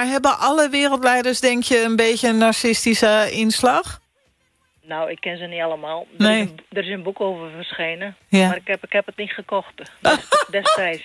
Maar hebben alle wereldleiders, denk je, een beetje een narcistische inslag? Nou, ik ken ze niet allemaal. Nee. Er is een boek over verschenen. Ja. Maar ik heb het niet gekocht. Destijds.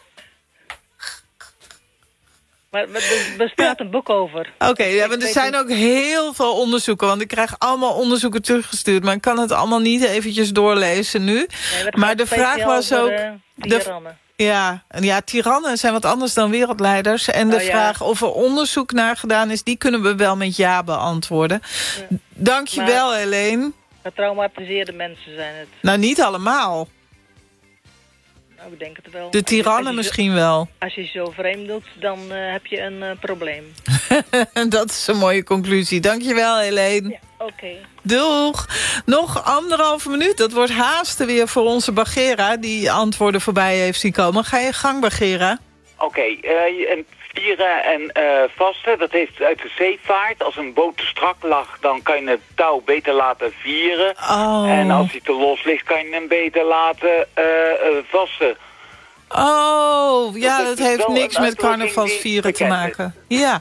Maar er bestaat een boek over. Oké, ja, maar er zijn ook heel veel onderzoeken. Want ik krijg allemaal onderzoeken teruggestuurd. Maar ik kan het allemaal niet eventjes doorlezen nu. Nee, maar de vraag was ook... Tirannen. Ja, tirannen zijn wat anders dan wereldleiders. En de vraag of er onderzoek naar gedaan is... die kunnen we wel met ja beantwoorden. Ja. Dank je wel, Helene. Getraumatiseerde mensen zijn het. Nou, niet allemaal. Nou, ik denk het wel. De tirannen misschien wel. Als je zo vreemd doet, dan heb je een probleem. Dat is een mooie conclusie. Dank je wel, Helene. Ja, oké. Doeg. Nog 1,5 minuut. Dat wordt haasten weer voor onze Bagheera... die antwoorden voorbij heeft zien komen. Ga je gang, Bagheera? Oké, vieren en vasten, dat heeft uit de zeevaart. Als een boot te strak lag, dan kan je het touw beter laten vieren. Oh. En als hij te los ligt, kan je hem beter laten vasten. Oh, ja, dat heeft niks met carnavalsvieren te maken. Ja.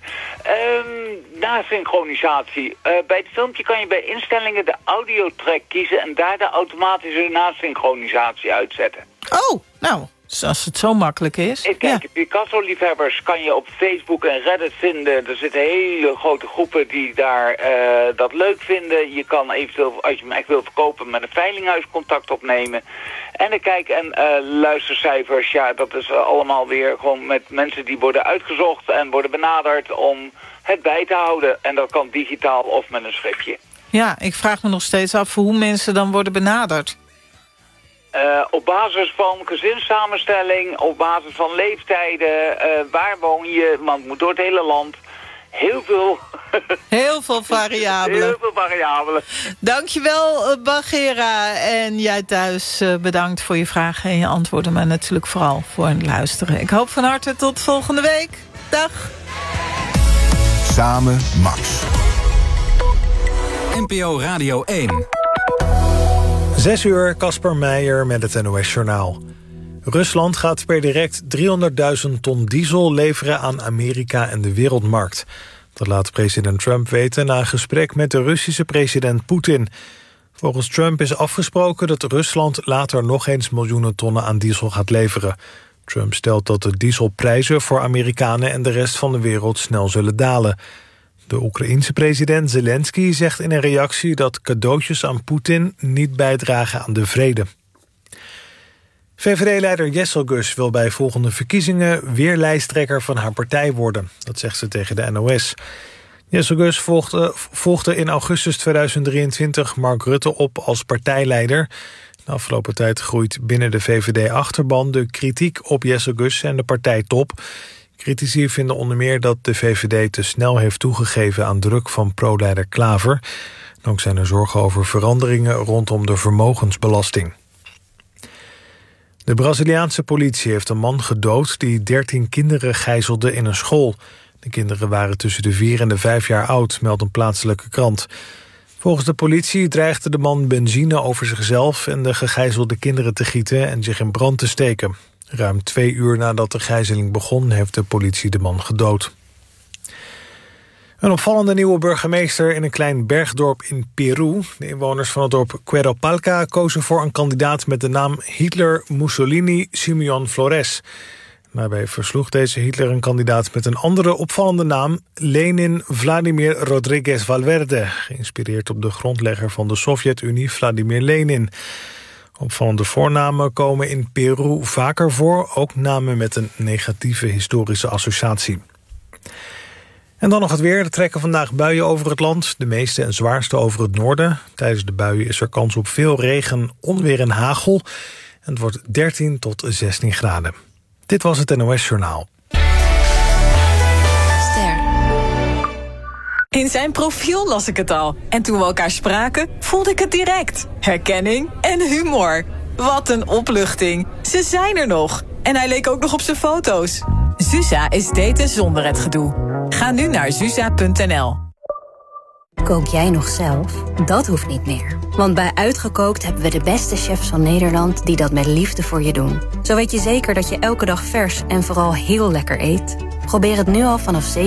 Na synchronisatie. Bij het filmpje kan je bij instellingen de audiotrack kiezen... en daar de automatische nasynchronisatie uitzetten. Oh, nou... als het zo makkelijk is. Kijk, Picasso-liefhebbers kan je op Facebook en Reddit vinden. Er zitten hele grote groepen die daar dat leuk vinden. Je kan eventueel, als je hem echt wil verkopen, met een veilinghuis contact opnemen. En de kijk- en luistercijfers, ja, dat is allemaal weer gewoon met mensen die worden uitgezocht en worden benaderd om het bij te houden. En dat kan digitaal of met een schriftje. Ja, ik vraag me nog steeds af hoe mensen dan worden benaderd. Op basis van gezinssamenstelling, op basis van leeftijden, waar woon je, want het moet door het hele land. Heel veel variabelen. Heel veel variabelen. Dankjewel, Bagheera. En jij thuis bedankt voor je vragen en je antwoorden, maar natuurlijk vooral voor het luisteren. Ik hoop van harte tot volgende week. Dag. Samen Max. NPO Radio 1. 6 uur, Casper Meijer met het NOS-journaal. Rusland gaat per direct 300.000 ton diesel leveren aan Amerika en de wereldmarkt. Dat laat president Trump weten na een gesprek met de Russische president Poetin. Volgens Trump is afgesproken dat Rusland later nog eens miljoenen tonnen aan diesel gaat leveren. Trump stelt dat de dieselprijzen voor Amerikanen en de rest van de wereld snel zullen dalen. De Oekraïense president Zelensky zegt in een reactie dat cadeautjes aan Poetin niet bijdragen aan de vrede. VVD-leider Jesselgus wil bij volgende verkiezingen weer lijsttrekker van haar partij worden. Dat zegt ze tegen de NOS. Jesselgus volgde in augustus 2023 Mark Rutte op als partijleider. De afgelopen tijd groeit binnen de VVD-achterban de kritiek op Jesselgus en de partijtop. Critici vinden onder meer dat de VVD te snel heeft toegegeven aan druk van pro-leider Klaver. En ook zijn er zorgen over veranderingen rondom de vermogensbelasting. De Braziliaanse politie heeft een man gedood die 13 kinderen gijzelde in een school. De kinderen waren tussen de 4 en de 5 jaar oud, meldt een plaatselijke krant. Volgens de politie dreigde de man benzine over zichzelf en de gegijzelde kinderen te gieten en zich in brand te steken. Ruim 2 uur nadat de gijzeling begon, heeft de politie de man gedood. Een opvallende nieuwe burgemeester in een klein bergdorp in Peru. De inwoners van het dorp Queropalca kozen voor een kandidaat met de naam Hitler Mussolini Simeon Flores. Daarbij versloeg deze Hitler een kandidaat met een andere opvallende naam, Lenin Vladimir Rodriguez Valverde, geïnspireerd op de grondlegger van de Sovjet-Unie Vladimir Lenin. Opvallende voornamen komen in Peru vaker voor, ook namen met een negatieve historische associatie. En dan nog het weer. Er trekken vandaag buien over het land, de meeste en zwaarste over het noorden. Tijdens de buien is er kans op veel regen, onweer en hagel. En het wordt 13 tot 16 graden. Dit was het NOS-journaal. In zijn profiel las ik het al. En toen we elkaar spraken, voelde ik het direct. Herkenning en humor. Wat een opluchting. Ze zijn er nog. En hij leek ook nog op zijn foto's. Zuza is daten zonder het gedoe. Ga nu naar zuza.nl. Kook jij nog zelf? Dat hoeft niet meer. Want bij Uitgekookt hebben we de beste chefs van Nederland die dat met liefde voor je doen. Zo weet je zeker dat je elke dag vers en vooral heel lekker eet. Probeer het nu al vanaf